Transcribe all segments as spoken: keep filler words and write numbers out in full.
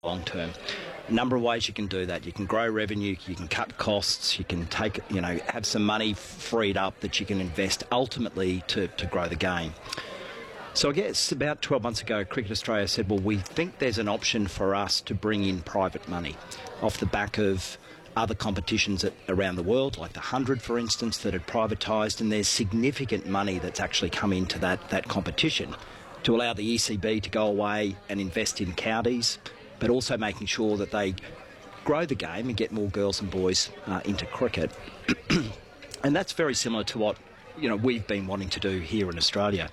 long term. A number of ways you can do that. You can grow revenue, you can cut costs, you can take, you know, have some money freed up that you can invest ultimately to, to grow the game. So I guess about twelve months ago, Cricket Australia said, well, we think there's an option for us to bring in private money off the back of other competitions at, around the world, like the one hundred, for instance, that had privatised, and there's significant money that's actually come into that, that competition to allow the E C B to go away and invest in counties, but also making sure that they grow the game and get more girls and boys uh, into cricket. And that's very similar to what, you know, we've been wanting to do here in Australia.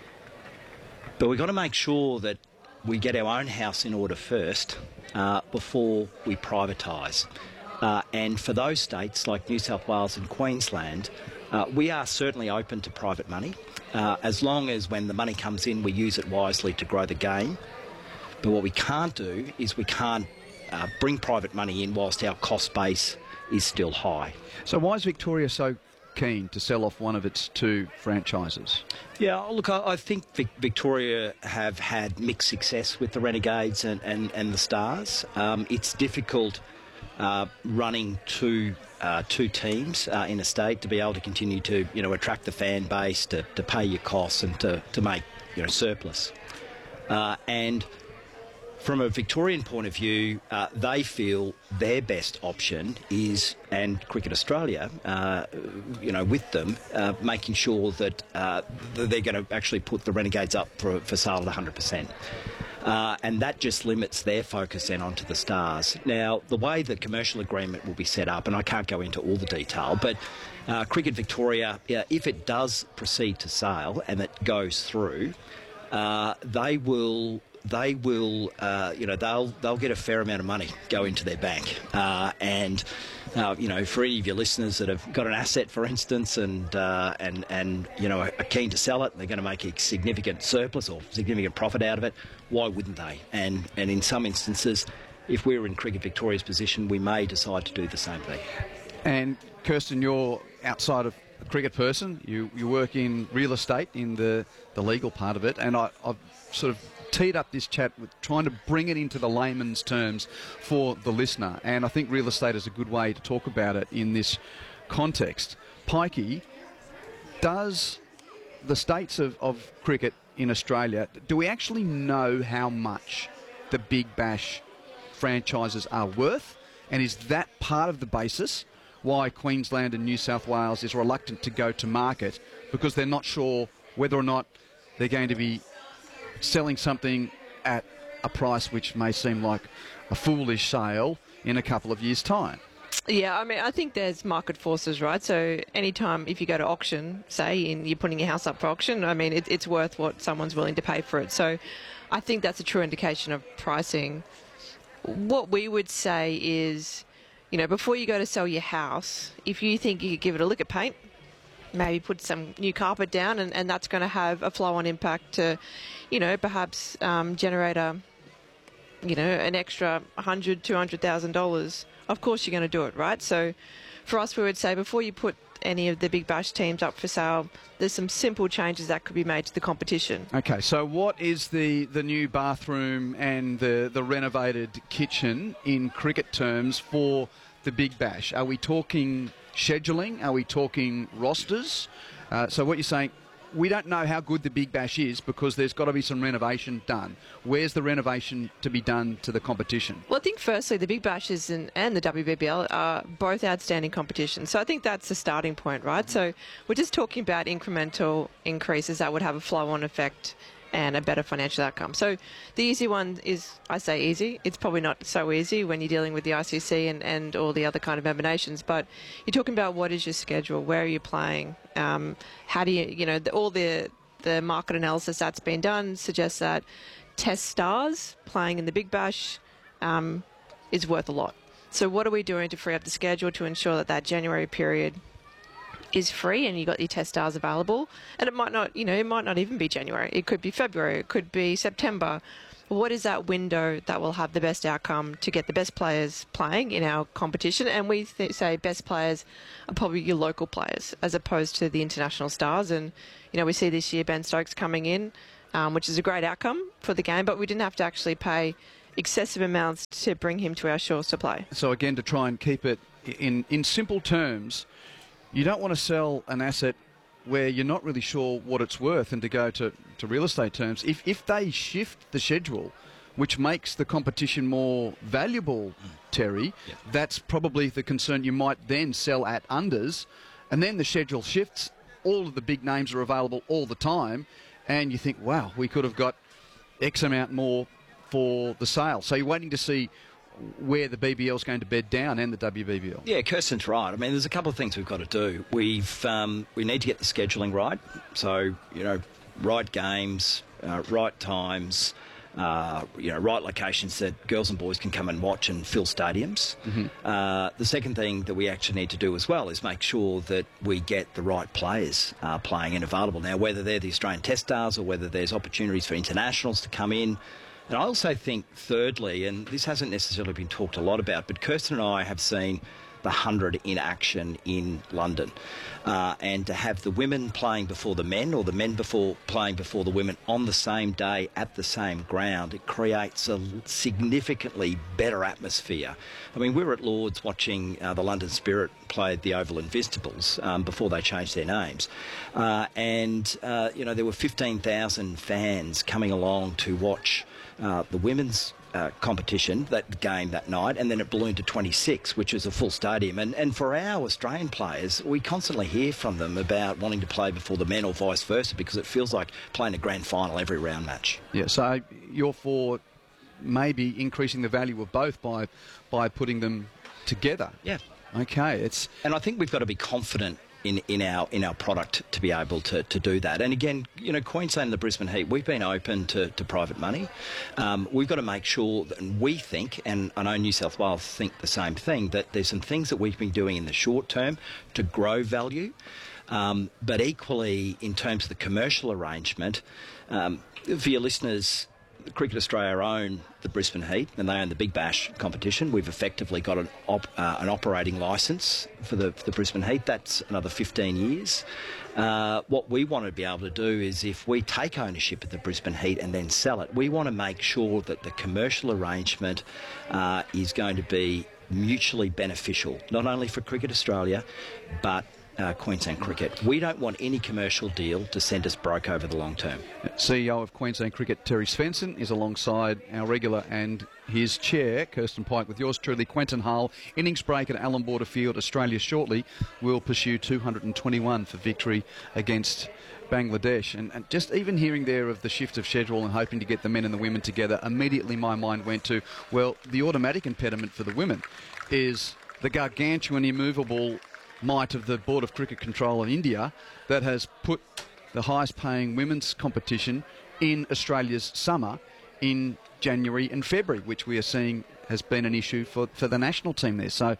But we've got to make sure that we get our own house in order first uh, before we privatise. Uh, and for those states like New South Wales and Queensland, uh, we are certainly open to private money, uh, as long as when the money comes in, we use it wisely to grow the game. But what we can't do is we can't uh, bring private money in whilst our cost base is still high. So why is Victoria so keen to sell off one of its two franchises? Yeah, look, I, I think Vic Victoria have had mixed success with the Renegades and, and, and the Stars. Um, it's difficult uh, running two uh, two teams uh, in a state to be able to continue to, you know, attract the fan base, to, to pay your costs and to, to make, you know, surplus. Uh, and from a Victorian point of view, uh, they feel their best option is, and Cricket Australia, uh, you know, with them, uh, making sure that uh, they're going to actually put the Renegades up for, for sale at one hundred percent. Uh, and that just limits their focus then onto the Stars. Now, the way the commercial agreement will be set up, and I can't go into all the detail, but uh, Cricket Victoria, uh, if it does proceed to sale and it goes through, uh, they will... They will, uh, you know, they'll they'll get a fair amount of money go into their bank, uh, and uh, you know, for any of your listeners that have got an asset, for instance, and uh, and and you know are keen to sell it, they're going to make a significant surplus or significant profit out of it. Why wouldn't they? And and in some instances, if we were in Cricket Victoria's position, we may decide to do the same thing. And Kirsten, you're outside of a cricket person. You you work in real estate in the the legal part of it, and I, I've sort of teed up this chat with trying to bring it into the layman's terms for the listener, and I think real estate is a good way to talk about it in this context. Pikey, does the states of, of cricket in Australia, do we actually know how much the Big Bash franchises are worth, and is that part of the basis why Queensland and New South Wales is reluctant to go to market, because they're not sure whether or not they're going to be selling something at a price which may seem like a foolish sale in a couple of years' time? Yeah, I mean, I think there's market forces, right? So anytime if you go to auction, say, and you're putting your house up for auction, I mean, it, it's worth what someone's willing to pay for it. So I think that's a true indication of pricing. What we would say is, you know, before you go to sell your house, if you think you could give it a lick of paint, maybe put some new carpet down, and, and that's going to have a flow-on impact to, you know, perhaps um, generate a, you know, an extra one hundred thousand dollars, two hundred thousand dollars. Of course you're going to do it, right? So for us, we would say before you put any of the Big Bash teams up for sale, there's some simple changes that could be made to the competition. Okay, so what is the, the new bathroom and the, the renovated kitchen in cricket terms for the Big Bash? Are we talking scheduling? Are we talking rosters? Uh, so what you're saying, we don't know how good the Big Bash is because there's got to be some renovation done. Where's the renovation to be done to the competition? Well, I think firstly the Big Bash is in, and the W B B L are both outstanding competitions. So I think that's the starting point, right? So we're just talking about incremental increases that would have a flow-on effect and a better financial outcome. So the easy one is, I say easy, it's probably not so easy when you're dealing with the I C C and, and all the other kind of emanations, but you're talking about what is your schedule, where are you playing, um, how do you, you know, the, all the, the market analysis that's been done suggests that Test stars playing in the Big Bash um, is worth a lot. So what are we doing to free up the schedule to ensure that that January period is free and you got your Test stars available? And it might not, you know, it might not even be January. It could be February. It could be September. What is that window that will have the best outcome to get the best players playing in our competition? And we th say best players are probably your local players as opposed to the international stars. And, you know, we see this year Ben Stokes coming in, um, which is a great outcome for the game, but we didn't have to actually pay excessive amounts to bring him to our shores to play. So again, to try and keep it in, in simple terms, you don't want to sell an asset where you're not really sure what it's worth, and to go to, to real estate terms, if, if they shift the schedule, which makes the competition more valuable, Terry, yeah. that's probably the concern. You might then sell at unders, and then the schedule shifts, all of the big names are available all the time, and you think, wow, we could have got X amount more for the sale. So you're waiting to see where the B B L is going to bed down, and the W B B L. Yeah, Kirsten's right. I mean, there's a couple of things we've got to do. We've um, we need to get the scheduling right. So, you know, right games, uh, right times, uh, you know, right locations that girls and boys can come and watch and fill stadiums. Mm-hmm. Uh, the second thing that we actually need to do as well is make sure that we get the right players uh, playing and available. Now, whether they're the Australian Test stars or whether there's opportunities for internationals to come in. And I also think, thirdly, and this hasn't necessarily been talked a lot about, but Kirsten and I have seen the hundred in action in London. Uh, and to have the women playing before the men, or the men before playing before the women on the same day at the same ground, it creates a significantly better atmosphere. I mean, we were at Lord's watching uh, the London Spirit play the Oval Invincibles um, before they changed their names. Uh, and, uh, you know, there were fifteen thousand fans coming along to watch Uh, the women's uh, competition, that game that night, and then it ballooned to twenty-six, which is a full stadium. And, and for our Australian players, we constantly hear from them about wanting to play before the men or vice versa, because it feels like playing a grand final every round match. Yeah, so you're for maybe increasing the value of both by by putting them together. Yeah. Okay, it's and I think we've got to be confident in, in our in our product to be able to, to do that. And again, you know, Queensland and the Brisbane Heat, we've been open to, to private money. Um, we've got to make sure that we think, and I know New South Wales think the same thing, that there's some things that we've been doing in the short term to grow value. Um, but equally, in terms of the commercial arrangement, um, for your listeners, Cricket Australia own the Brisbane Heat, and they own the Big Bash competition. We've effectively got an, op, uh, an operating licence for the, for the Brisbane Heat. That's another fifteen years. Uh, what we want to be able to do is, if we take ownership of the Brisbane Heat and then sell it, we want to make sure that the commercial arrangement uh, is going to be mutually beneficial, not only for Cricket Australia, but Uh, Queensland Cricket. We don't want any commercial deal to send us broke over the long term. C E O of Queensland Cricket, Terry Svensson, is alongside our regular and his chair, Kirsten Pike, with yours truly, Quentin Hull. Innings break at Allan Border Field. Australia shortly will pursue two hundred twenty-one for victory against Bangladesh. And, and just even hearing there of the shift of schedule and hoping to get the men and the women together, immediately my mind went to, well, the automatic impediment for the women is the gargantuan, immovable might of the Board of Cricket Control in India that has put the highest paying women's competition in Australia's summer in January and February, which we are seeing has been an issue for, for the national team there. So uh,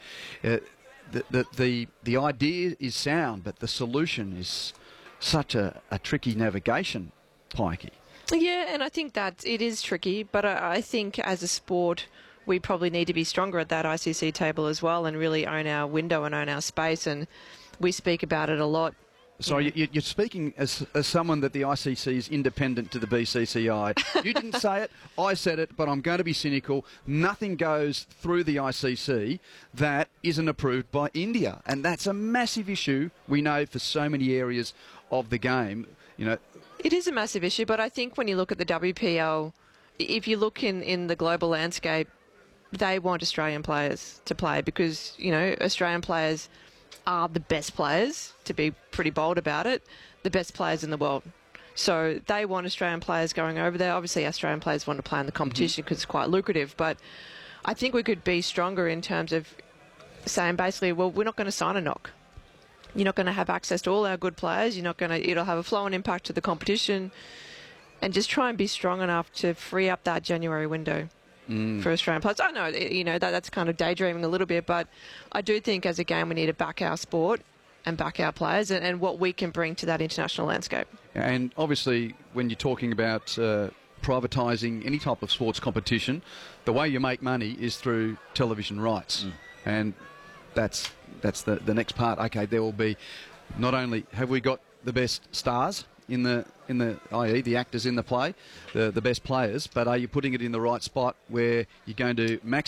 the, the, the, the idea is sound, but the solution is such a, a tricky navigation, Pikey. Yeah, and I think that it is tricky, but I, I think as a sport, we probably need to be stronger at that I C C table as well, and really own our window and own our space. And we speak about it a lot. Sorry, you, you're speaking as, as someone that the I C C is independent to the B C C I. You didn't say it, I said it, but I'm going to be cynical. Nothing goes through the I C C that isn't approved by India, and that's a massive issue, we know, for so many areas of the game. You know, it is a massive issue, but I think when you look at the W P L, if you look in, in the global landscape, they want Australian players to play because, you know, Australian players are the best players, to be pretty bold about it, the best players in the world. So they want Australian players going over there. Obviously, Australian players want to play in the competition because mm-hmm. it's quite lucrative. But I think we could be stronger in terms of saying basically, well, we're not going to sign a knock. You're not going to have access to all our good players. You're not going to. It'll have a flow-on impact to the competition, and just try and be strong enough to free up that January window. Mm. For Australian players. I know, you know, that, that's kind of daydreaming a little bit, but I do think as a game we need to back our sport and back our players and, and what we can bring to that international landscape. And obviously, when you're talking about uh, privatising any type of sports competition, the way you make money is through television rights. Mm. And that's that's the, the next part. Okay, there will be not only have we got the best stars in the in the that is the actors in the play, the the best players, but are you putting it in the right spot where you're going to maximise